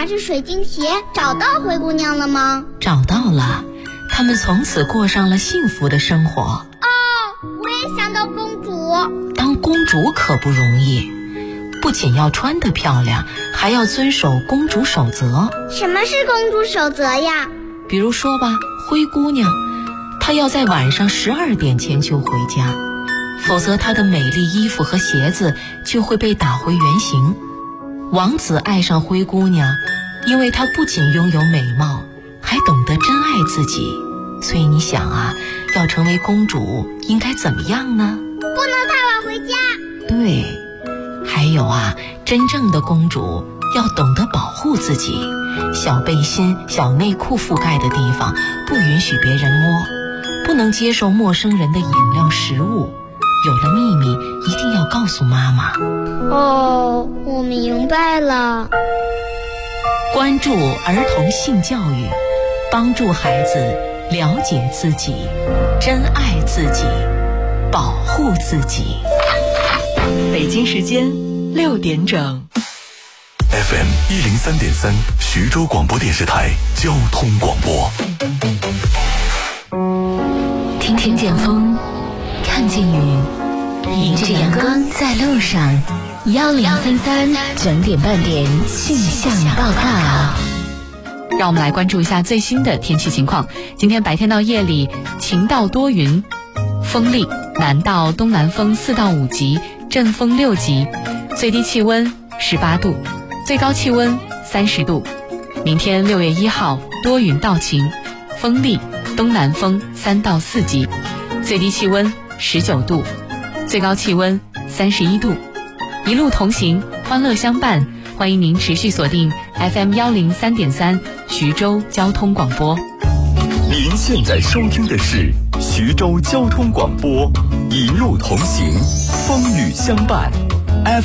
拿着水晶鞋找到灰姑娘了吗？ 找到了，他们从此过上了幸福的生活。 我也想当公主。 当公主可不容易，不仅要穿得漂亮，还要遵守公主守则。 什么是公主守则呀？ 比如说吧，灰姑娘，她要在晚上12点前就回家，否则她的美丽衣服和鞋子就会被打回原形。王子爱上灰姑娘，因为她不仅拥有美貌，还懂得珍爱自己。所以你想啊，要成为公主应该怎么样呢？ 不能太晚回家。 对，还有啊，真正的公主要懂得保护自己，小背心、小内裤覆盖的地方不允许别人摸，不能接受陌生人的饮料、食物。有了秘密一定要告诉妈妈。 我明白了。 关注儿童性教育，帮助孩子了解自己，珍爱自己，保护自己。 北京时间6点整。 FM 103.3徐州广播电视台交通广播。 听见风，看见雨，迎着阳光在路上。1033整点半点气象报告。 让我们来关注一下最新的天气情况。今天白天到夜里晴到多云，风力南到东南风4到5级，阵风6级，最低气温18度，最高气温30度。明天6月1号多云到晴，风力东南风3到4级，最低气温19度，最高气温31度。一路同行，欢乐相伴，欢迎您持续锁定 FM 103.3徐州交通广播。 您现在收听的是徐州交通广播，一路同行，风雨相伴。